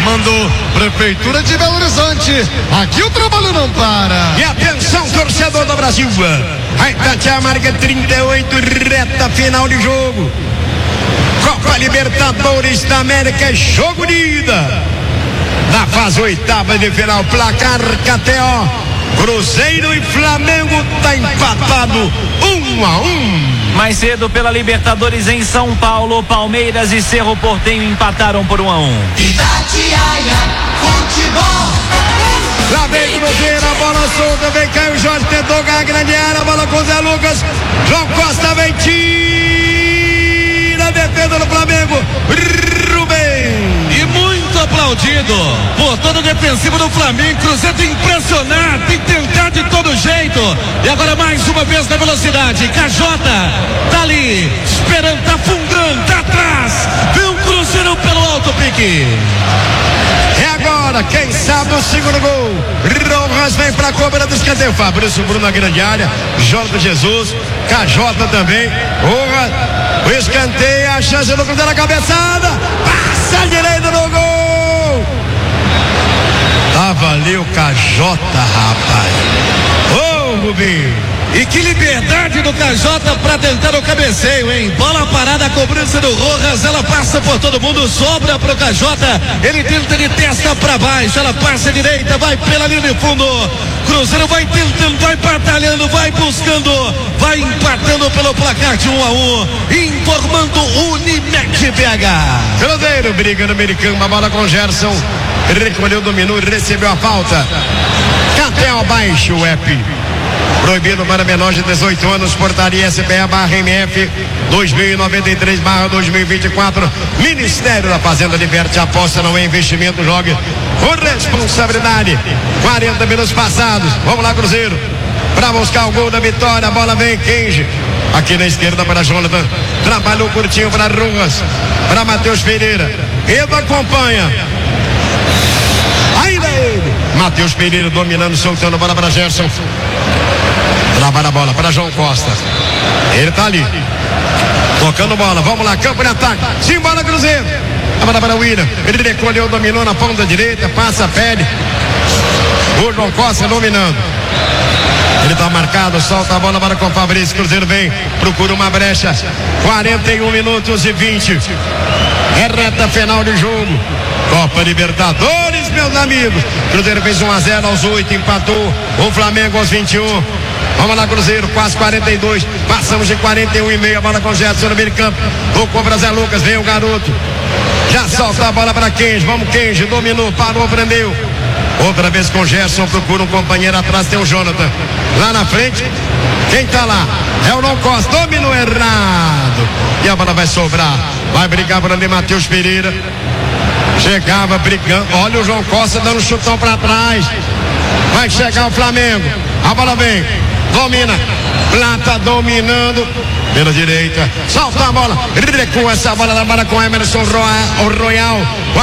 Comando Prefeitura de Belo Horizonte. Aqui o trabalho não para. E atenção, torcedor do Brasil. A Itatiaia marca 38, reta final de jogo. Copa Libertadores da América, jogo de ida. Na fase oitava de final, placar KTO. Cruzeiro e Flamengo tá empatado 1-1. Mais cedo pela Libertadores em São Paulo, Palmeiras e Cerro Porteño empataram por 1-1. Itatiaia Futebol. Lá vem Cruzeiro, a bola solta, vem Caio Jorge, tentou a grande área, a bola com o Zé Lucas. João Costa vem, tira a defesa do Flamengo. Rubem. E muito aplaudido por todo o defensivo do Flamengo. Cruzeiro tem que impressionar, tem que tentar de todo jeito. E agora mais uma vez na velocidade. Cajota tá ali, esperando, tá afundando, tá atrás. Vem o Cruzeiro pelo alto pique. É agora, quem sabe o segundo gol. Rojas vem pra cobra do escanteio. Fabrício Bruno na grande área. Jonathan Jesus, Cajota também. O escanteio, a chance do Cruzeiro, a cabeçada. Passa a direita no gol. Tava ali o Cajota, rapaz. Ô, Rubinho. E que liberdade do Cajota para tentar o cabeceio, hein? Bola parada, a cobrança do Rojas, ela passa por todo mundo, sobra pro Cajota, ele tenta de testa para baixo, ela passa direita, vai pela linha de fundo, Cruzeiro vai tentando, vai batalhando, vai buscando, vai empatando pelo placar de 1-1, informando Unimed BH. Cruzeiro briga no meio de campo, a bola com Gerson, recolheu, dominou, recebeu a falta. KTO, baixe o app. Proibido para menores de 18 anos, portaria SPA/MF 2093/2024. Ministério da Fazenda liberte a aposta, não é investimento, jogue com responsabilidade. 40 minutos passados, vamos lá Cruzeiro, para buscar o gol da vitória, a bola vem, Kenji, aqui na esquerda para Jonathan, trabalhou curtinho para Ruas, para Matheus Pereira, Edo acompanha, ainda ele, Matheus Pereira dominando, soltando a bola para Gerson. Trabalha a bola para João Costa. Ele tá ali. Tocando bola. Vamos lá, campo de ataque. Simbora, Cruzeiro. A bola para o William. Ele recolheu, dominou na ponta direita. Passa, pede. O João Costa dominando. Ele tá marcado. Solta a bola para com o Fabrício. Cruzeiro vem. Procura uma brecha. 41 minutos e 20. É reta final de jogo. Copa Libertadores, meus amigos. Cruzeiro fez 1-0 aos 8. Empatou. O Flamengo aos 21. Vamos lá, Cruzeiro, quase 42. Passamos de 41,5. A bola com Gerson no meio de campo. Tocou para Zé Lucas, vem o garoto. Já solta a bola para Kenji. Vamos, Kenji, dominou, parou, prendeu. Outra vez com Gerson, procura um companheiro atrás, tem o Jonathan. Lá na frente, quem tá lá? É o João Costa, dominou errado. E a bola vai sobrar. Vai brigar por ali, Matheus Pereira. Chegava brigando. Olha o João Costa dando um chutão para trás. Vai chegar o Flamengo. A bola vem. Domina, Plata dominando pela direita, solta a bola, recua essa bola da bola com Emerson Royal,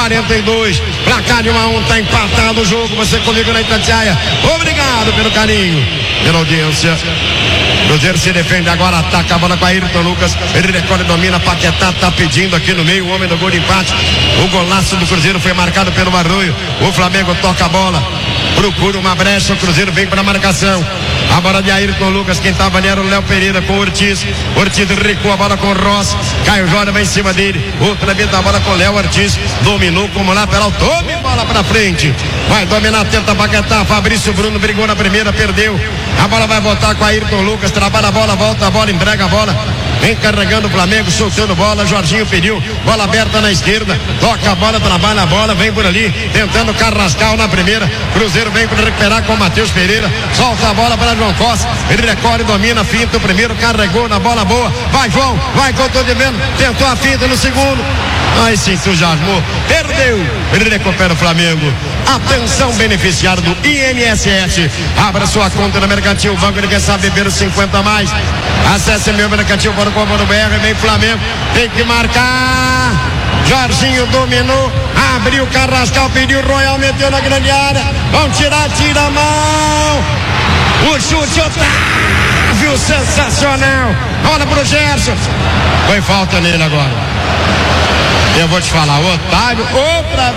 42, placar de 1-1, tá empatado o jogo. Você comigo na Itatiaia, obrigado pelo carinho, pela audiência. Cruzeiro se defende agora, ataca a bola com Ayrton Lucas, ele recolhe, domina, Paquetá tá pedindo aqui no meio, o homem do gol de empate. O golaço do Cruzeiro foi marcado pelo Arroio. O Flamengo toca a bola, procura uma brecha, o Cruzeiro vem para a marcação. A bola de Ayrton Lucas, quem estava ali era o Léo Pereira com o Ortiz. Ortiz recua a bola com o Ross. Caio Jorge vai em cima dele. Outra vez a bola com o Léo Ortiz. Dominou como lateral. Tome bola pra frente. Vai dominar, tenta Paquetá. Fabrício Bruno brigou na primeira, perdeu. A bola vai voltar com Ayrton Lucas. Trabalha a bola, volta a bola, entrega a bola. Vem carregando o Flamengo, soltando bola. Jorginho pediu. Bola aberta na esquerda. Toca a bola, trabalha a bola. Vem por ali, tentando Carrascal na primeira. Cruzeiro vem para recuperar com o Matheus Pereira. Solta a bola para João Costa. Ele recolhe, domina, finta o primeiro. Carregou na bola boa. Vai, João. Vai que eu tô devendo. Tentou a finta no segundo. Aí se entusiasmou. Perdeu. Ele recupera o Flamengo. Atenção, beneficiário do INSS. Abra sua conta no Mercantil Banco. Ele quer saber ver os 50 a mais. Acesse meu mercantil.com.br. Vem Flamengo. Tem que marcar. Jorginho dominou. Abriu Carrascal. Pediu Royal. Meteu na grande área. Vão tirar, tira a mão. O chute Otávio. Sensacional. Olha pro Gerson. Foi falta nele agora. Eu vou te falar. Otávio. Outra